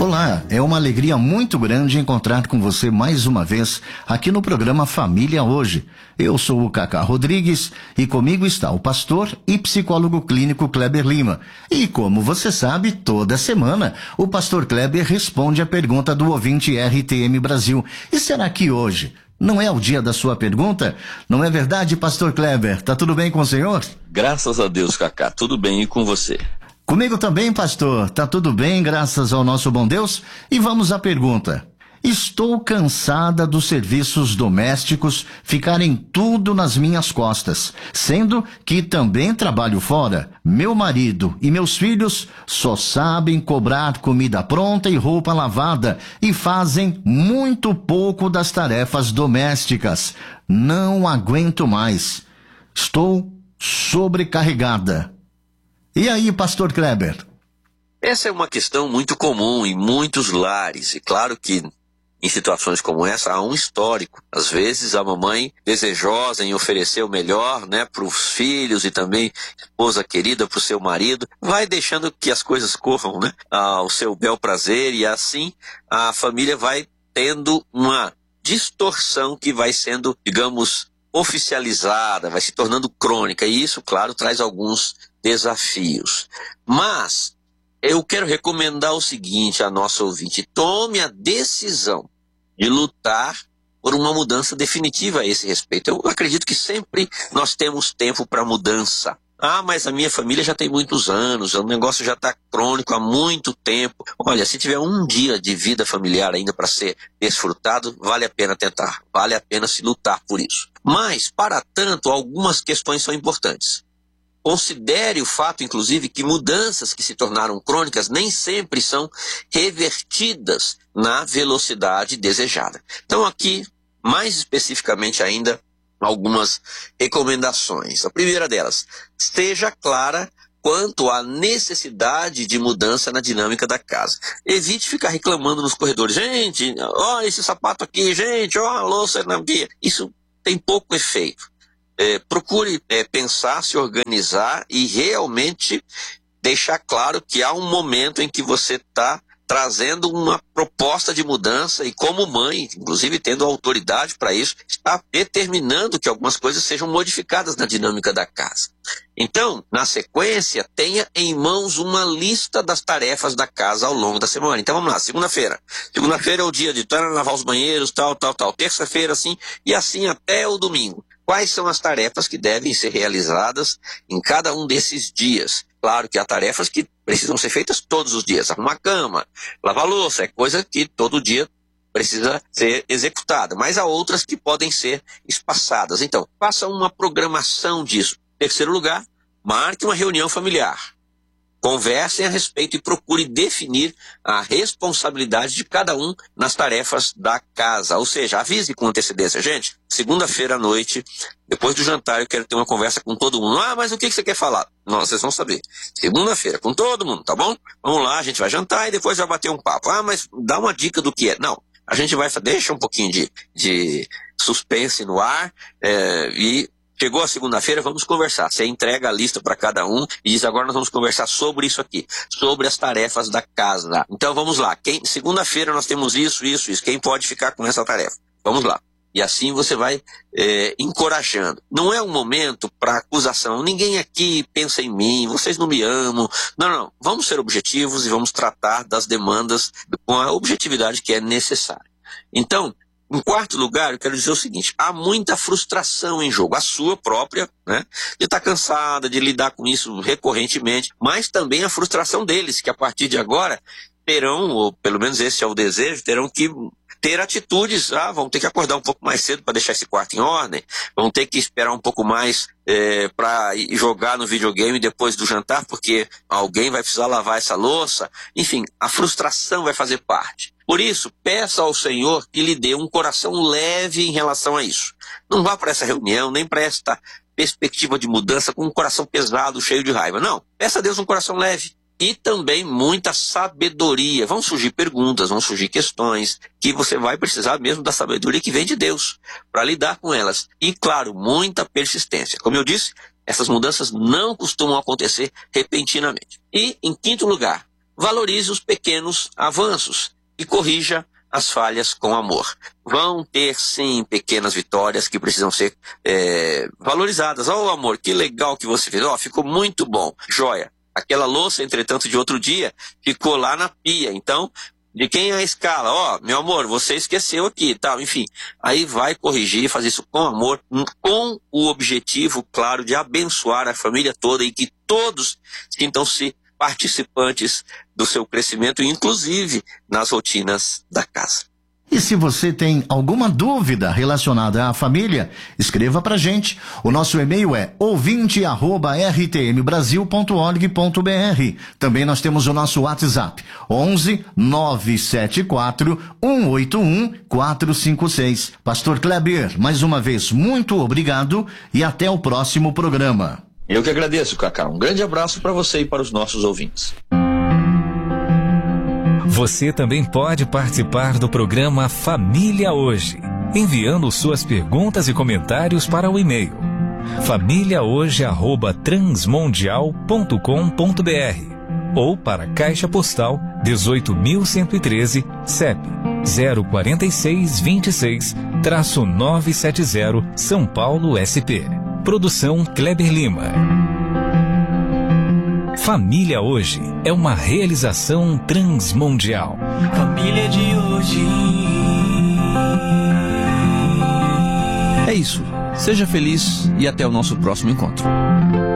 Olá, é uma alegria muito grande encontrar com você mais uma vez aqui no programa Família Hoje. Eu sou o Cacá Rodrigues e comigo está o pastor e psicólogo clínico Kleber Lima. E como você sabe, toda semana o pastor Kleber responde a pergunta do ouvinte RTM Brasil. E será que hoje não é o dia da sua pergunta? Não é verdade, pastor Kleber? Tá tudo bem com o senhor? Graças a Deus, Cacá, tudo bem, e com você? Comigo também, pastor. Tá tudo bem, graças ao nosso bom Deus. E vamos à pergunta. Estou cansada dos serviços domésticos ficarem tudo nas minhas costas, sendo que também trabalho fora. Meu marido e meus filhos só sabem cobrar comida pronta e roupa lavada e fazem muito pouco das tarefas domésticas. Não aguento mais. Estou sobrecarregada. E aí, pastor Kleber? Essa é uma questão muito comum em muitos lares, e claro que em situações como essa há um histórico. Às vezes a mamãe, desejosa em oferecer o melhor, para os filhos e também esposa querida para o seu marido, vai deixando que as coisas corram, ao seu bel prazer, e assim a família vai tendo uma distorção que vai sendo, digamos, oficializada, vai se tornando crônica, e isso, claro, traz alguns desafios. Mas eu quero recomendar o seguinte a nosso ouvinte: tome a decisão de lutar por uma mudança definitiva a esse respeito. Eu acredito que sempre nós temos tempo para mudança. Mas a minha família já tem muitos anos, o negócio já está crônico há muito tempo. Olha, se tiver um dia de vida familiar ainda para ser desfrutado, vale a pena tentar, vale a pena se lutar por isso. Mas, para tanto, algumas questões são importantes. Considere o fato, inclusive, que mudanças que se tornaram crônicas nem sempre são revertidas na velocidade desejada. Então, aqui, mais especificamente ainda, algumas recomendações. A primeira delas: esteja clara quanto à necessidade de mudança na dinâmica da casa. Evite ficar reclamando nos corredores. Gente, olha esse sapato aqui, gente, olha a louça na pia. Isso tem pouco efeito. Procure pensar, se organizar e realmente deixar claro que há um momento em que você está trazendo uma proposta de mudança e, como mãe, inclusive tendo autoridade para isso, está determinando que algumas coisas sejam modificadas na dinâmica da casa. Então, na sequência, tenha em mãos uma lista das tarefas da casa ao longo da semana. Então vamos lá, segunda-feira. Segunda-feira é o dia de lavar os banheiros, tal. Terça-feira, assim, e assim até o domingo. Quais são as tarefas que devem ser realizadas em cada um desses dias? Claro que há tarefas que precisam ser feitas todos os dias. Arrumar a cama, lavar a louça, é coisa que todo dia precisa ser executada. Mas há outras que podem ser espaçadas. Então, faça uma programação disso. Terceiro lugar, marque uma reunião familiar. Conversem a respeito e procure definir a responsabilidade de cada um nas tarefas da casa. Ou seja, avise com antecedência. Gente, segunda-feira à noite, depois do jantar, eu quero ter uma conversa com todo mundo. Mas o que você quer falar? Não, vocês vão saber. Segunda-feira, com todo mundo, tá bom? Vamos lá, a gente vai jantar e depois vai bater um papo. Mas dá uma dica do que é. Não, a gente vai, deixa um pouquinho de suspense no ar e... Chegou a segunda-feira, vamos conversar. Você entrega a lista para cada um e diz: agora nós vamos conversar sobre isso aqui, sobre as tarefas da casa. Então vamos lá. Segunda-feira nós temos isso. Quem pode ficar com essa tarefa? Vamos lá. E assim você vai encorajando. Não é um momento para acusação. Ninguém aqui pensa em mim, vocês não me amam. Não. Vamos ser objetivos e vamos tratar das demandas com a objetividade que é necessária. Então, em quarto lugar, eu quero dizer o seguinte: há muita frustração em jogo, a sua própria, de estar cansada, de lidar com isso recorrentemente, mas também a frustração deles, que a partir de agora terão, ou pelo menos esse é o desejo, terão que ter atitudes, vão ter que acordar um pouco mais cedo para deixar esse quarto em ordem, vão ter que esperar um pouco mais para jogar no videogame depois do jantar, porque alguém vai precisar lavar essa louça. Enfim, a frustração vai fazer parte. Por isso, peça ao Senhor que lhe dê um coração leve em relação a isso. Não vá para essa reunião, nem para esta perspectiva de mudança com um coração pesado, cheio de raiva. Não, peça a Deus um coração leve. E também muita sabedoria. Vão surgir perguntas, vão surgir questões que você vai precisar mesmo da sabedoria que vem de Deus para lidar com elas. E, claro, muita persistência. Como eu disse, essas mudanças não costumam acontecer repentinamente. E, em quinto lugar, valorize os pequenos avanços e corrija as falhas com amor. Vão ter, sim, pequenas vitórias que precisam ser valorizadas. Ó, amor, que legal que você fez. Ó, ficou muito bom. Joia. Aquela louça, entretanto, de outro dia, ficou lá na pia. Então, de quem é a escala? Ó, meu amor, você esqueceu aqui e tal. Enfim, aí vai corrigir, fazer isso com amor, com o objetivo, claro, de abençoar a família toda e que todos sintam-se participantes do seu crescimento, inclusive nas rotinas da casa. E se você tem alguma dúvida relacionada à família, escreva pra gente. O nosso e-mail é ouvinte@rtmbrasil.org.br. Também nós temos o nosso WhatsApp, 11 974 181 456. Pastor Kleber, mais uma vez, muito obrigado e até o próximo programa. Eu que agradeço, Cacá. Um grande abraço para você e para os nossos ouvintes. Você também pode participar do programa Família Hoje, enviando suas perguntas e comentários para o e-mail famíliahoje@transmundial.com.br ou para Caixa Postal 18.113, CEP 04626-970, São Paulo, SP. Produção Kleber Lima. Família Hoje é uma realização transmundial. Família de hoje. É isso. Seja feliz e até o nosso próximo encontro.